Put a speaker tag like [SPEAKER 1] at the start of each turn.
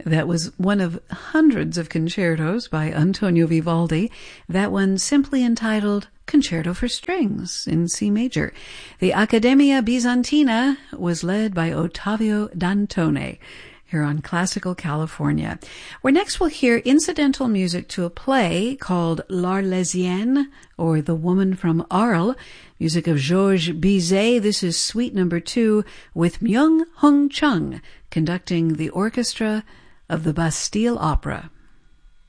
[SPEAKER 1] That was one of hundreds of concertos by Antonio Vivaldi, that one simply entitled Concerto for Strings in C major. The Accademia Bizantina was led by Ottavio Dantone, here on Classical California, where next we'll hear incidental music to a play called L'Arlésienne, or The Woman from Arles, music of Georges Bizet. This is Suite Number 2 with Myung Hung Chung conducting the orchestra of the Bastille Opera.